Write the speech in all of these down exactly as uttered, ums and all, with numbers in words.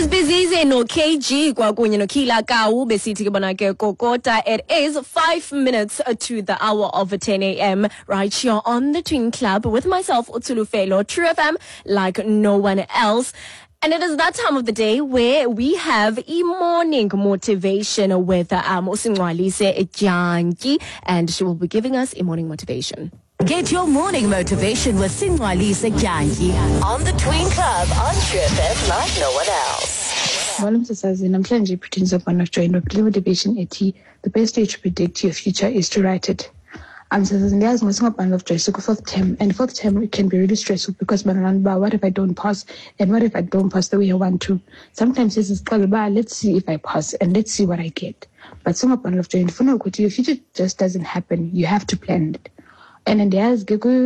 Bizize no K G kwakunye no Kila Kau besithi ke bona ke kokota. It is five minutes to the hour of ten a m right here on the Twin Club with myself Utsulufelo, True F M like no one else. And it is that time of the day where we have a morning motivation with um Usingwalise Janki, and she will be giving us a morning motivation. Get your morning motivation with Singwalise Janki on the Twin Club on True F M like no one else. Malam sasazi namhlanje pretends upon of join with motivation ethi the best way to predict your future is to write it. Um sasazi ndiyazi ngosingabhani of joy so fourth term, and fourth term it can be really stressful because banana what if I don't pass, and what if I don't pass the way I want to. Sometimes this is let's see if I pass and let's see what I get. But singabhani of joy your future just doesn't happen. You have to plan it. And then there's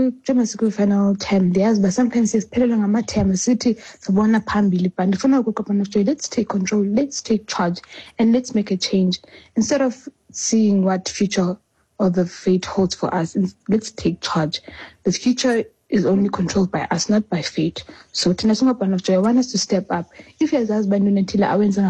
go final term there's but sometimes there's pelelong ama term city sabona phambili but ndifuna ukukopana of joy. Let's take control, let's take charge, and let's make a change instead of seeing what future or the fate holds for us. Let's take charge. The future is only controlled by us, not by fate. So Tinasungapana of joy, I want us to step up. If you're husband until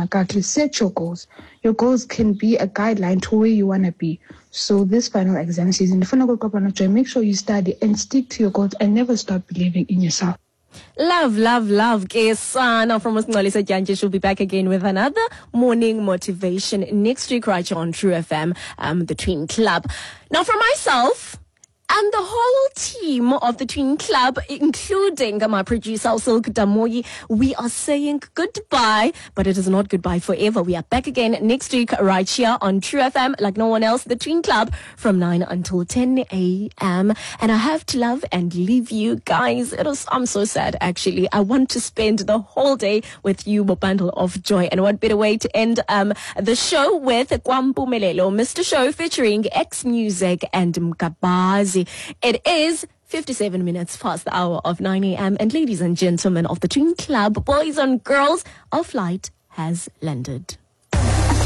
I set your goals. Your goals can be a guideline to where you want to be. So this final exam season, make sure you study and stick to your goals and never stop believing in yourself. Love, love, love. Kesana from Usingwalise Janki. She'll be back again with another morning motivation next week right here on True F M, um, the Twin Club. Now for myself and the whole team of the Twin Club, including my producer, Silk Damoyi, we are saying goodbye, but it is not goodbye forever. We are back again next week right here on True F M, like no one else, the Twin Club, from nine until ten a m And I have to love and leave you guys. It was, I'm so sad, actually. I want to spend the whole day with you, a bundle of joy. And what better way to end um the show with Kwampumelelo, Mister Show featuring X Music and Mkabazi. It is fifty-seven minutes past the hour of nine a m And ladies and gentlemen of the Twin Club, boys and girls, our flight has landed.